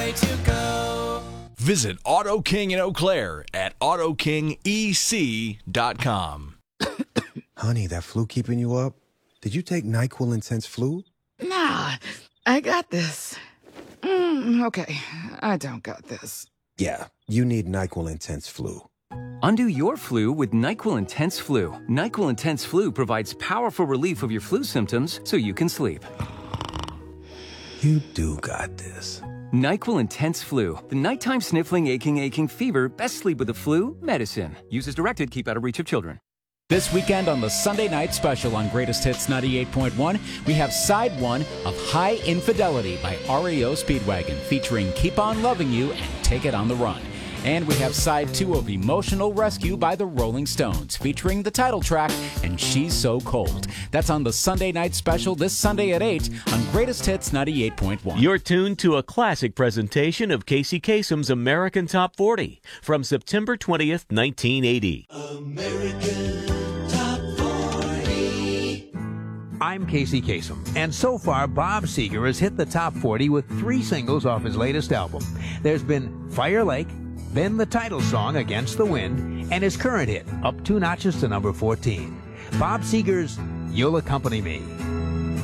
way to go. Visit Auto King in Eau Claire at AutoKingEC.com. Honey, that flu keeping you up? Did you take NyQuil Intense Flu? Nah, I got this. Okay, I don't got this. Yeah, you need NyQuil Intense Flu. Undo your flu with NyQuil Intense Flu. NyQuil Intense Flu provides powerful relief of your flu symptoms so you can sleep. You do got this. NyQuil Intense Flu. The nighttime sniffling, aching fever. Best sleep with the flu medicine. Use as directed. Keep out of reach of children. This weekend on the Sunday Night Special on Greatest Hits 98.1, we have side one of High Infidelity by REO Speedwagon, featuring Keep On Loving You and Take It On The Run. And we have side two of Emotional Rescue by the Rolling Stones, featuring the title track and She's So Cold. That's on the Sunday Night Special this Sunday at 8 on Greatest Hits 98.1. You're tuned to a classic presentation of Casey Kasem's American Top 40 from September 20th, 1980. American Top 40. I'm Casey Kasem, and so far Bob Seger has hit the top 40 with 3 singles off his latest album. There's been Fire Lake, then the title song Against the Wind, and his current hit, up 2 notches to number 14. Bob Seger's You'll Accompany Me.